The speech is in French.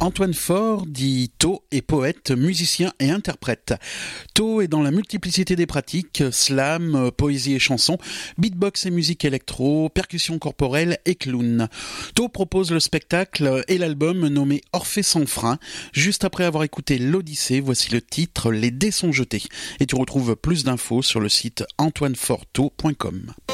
Antoine Faure, dit Tho, est poète, musicien et interprète. Tho est dans la multiplicité des pratiques, slam, poésie et chanson, beatbox et musique électro, percussion corporelle et clown. Tho propose le spectacle et l'album nommé Orphée sans frein. Juste après avoir écouté l'Odyssée, voici le titre Les dés sont jetés. Et tu retrouves plus d'infos sur le site antoinefortho.com.